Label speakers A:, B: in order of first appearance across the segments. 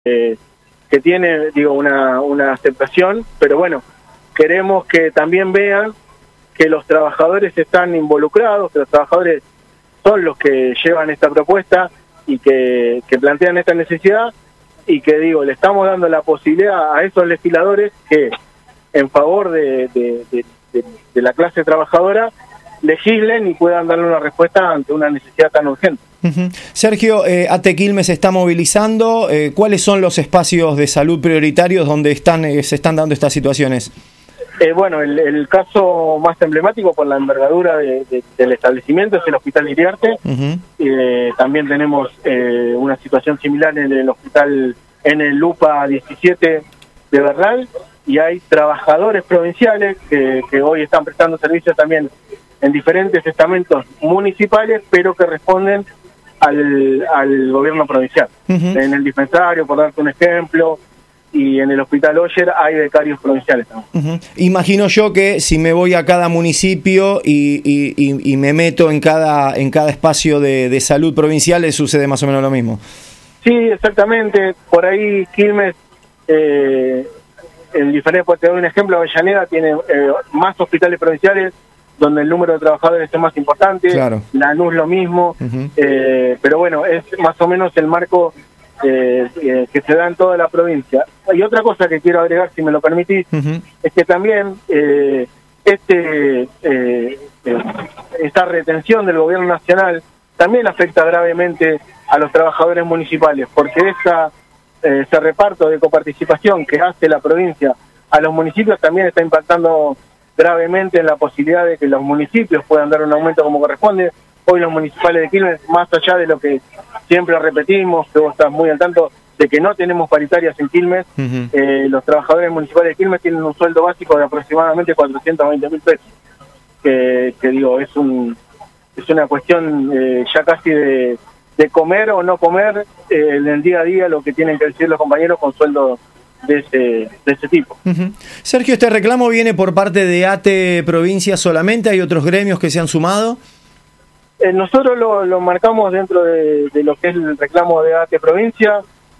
A: que tiene, digo, una aceptación, pero bueno, queremos que también vean que los trabajadores están involucrados, que los trabajadores son los que llevan esta propuesta y que plantean esta necesidad, y que, digo, le estamos dando la posibilidad a esos legisladores que en favor de la clase trabajadora legislen y puedan darle una respuesta ante una necesidad tan urgente.
B: Sergio, ATE Quilmes se está movilizando. ¿Cuáles son los espacios de salud prioritarios donde se están dando estas situaciones?
A: Bueno, el caso más emblemático por la envergadura del establecimiento es el Hospital Iriarte. También tenemos una situación similar en el hospital, en el Lupa 17 de Bernal, y hay trabajadores provinciales que hoy están prestando servicios también en diferentes estamentos municipales, pero que responden al gobierno provincial. En el dispensario, por darte un ejemplo, y en el Hospital Oyer hay becarios provinciales también.
B: Imagino yo que si me voy a cada municipio y me meto en cada espacio de salud provincial, sucede más o menos lo mismo.
A: Sí, exactamente. Por ahí Quilmes, en diferentes, por te doy un ejemplo, Avellaneda tiene más hospitales provinciales donde el número de trabajadores es más importante. Claro. Lanús lo mismo. Pero bueno, es más o menos el marco que se da en toda la provincia. Y otra cosa que quiero agregar, si me lo permitís, es que también esta retención del gobierno nacional también afecta gravemente a los trabajadores municipales, porque ese reparto de coparticipación que hace la provincia a los municipios también está impactando gravemente en la posibilidad de que los municipios puedan dar un aumento como corresponde. Hoy los municipales de Quilmes, más allá de lo que siempre repetimos, que vos estás muy al tanto de que no tenemos paritarias en Quilmes, los trabajadores municipales de Quilmes tienen un sueldo básico de aproximadamente 420.000 pesos, que digo, es una cuestión ya casi de comer o no comer en el día a día, lo que tienen que decir los compañeros con sueldo de ese tipo.
B: Sergio, ¿este reclamo viene por parte de ATE Provincia solamente? ¿Hay otros gremios que se han sumado?
A: Nosotros lo marcamos dentro de lo que es el reclamo de ATE Provincia.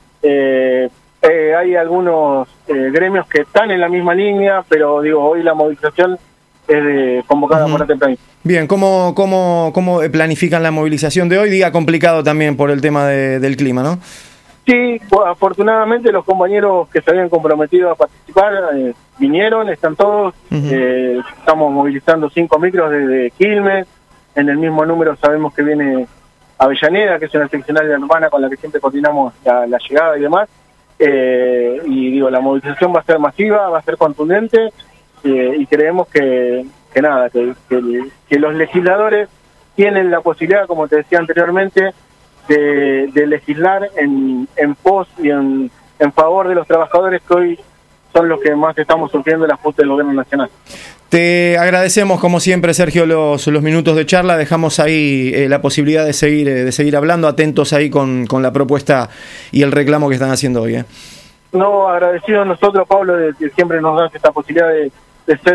A: Hay algunos gremios que están en la misma línea, pero digo, hoy la movilización es convocada por ATE Provincia.
B: Bien, ¿cómo planifican la movilización de hoy? Día complicado también por el tema del clima, ¿no?
A: Sí, afortunadamente los compañeros que se habían comprometido a participar vinieron, están todos. Estamos movilizando 5 micros desde Quilmes. En el mismo número sabemos que viene Avellaneda, que es una seccional urbana con la que siempre coordinamos la llegada y demás. Y digo, la movilización va a ser masiva, va a ser contundente, y creemos que los legisladores tienen la posibilidad, como te decía anteriormente, de legislar en pos y en favor de los trabajadores que hoy son los que más estamos sufriendo el ajuste del gobierno nacional.
B: Te agradecemos, como siempre, Sergio, los minutos de charla. Dejamos ahí la posibilidad de seguir hablando, atentos ahí con la propuesta y el reclamo que están haciendo hoy.
A: No, agradecidos nosotros, Pablo, de que siempre nos das esta posibilidad de ser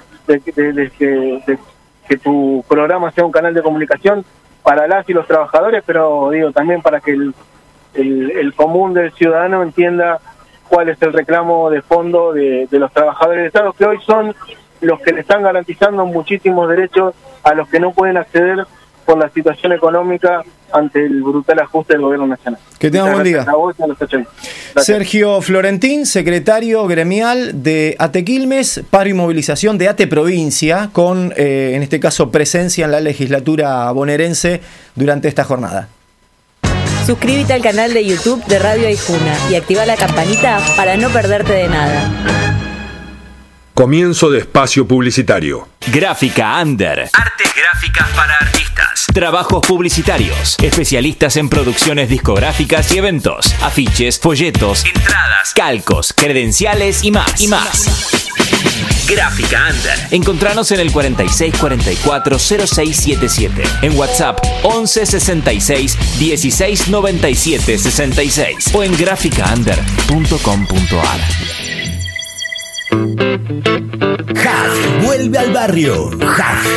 A: que tu programa sea un canal de comunicación para las y los trabajadores, pero digo también para que el común del ciudadano entienda cuál es el reclamo de fondo de los trabajadores del Estado, que hoy son los que le están garantizando muchísimos derechos a los que no pueden acceder por la situación económica ante el brutal ajuste del gobierno nacional.
B: Que tengan buen día. Sergio Florentín, secretario gremial de ATE Quilmes, paro y movilización de ATE Provincia, con, en este caso, presencia en la legislatura bonaerense durante esta jornada.
C: Suscríbete al canal de YouTube de Radio Aijuna y activa la campanita para no perderte de nada.
D: Comienzo de espacio publicitario.
E: Gráfica Under. Artes gráficas para artistas. Trabajos publicitarios. Especialistas en producciones discográficas y eventos. Afiches, folletos, entradas, calcos, credenciales y más. Gráfica Under. Encontranos en el 4644-0677. En WhatsApp 1166-1697-66 o en graficaunder.com.ar.
F: HAF vuelve al barrio. HAF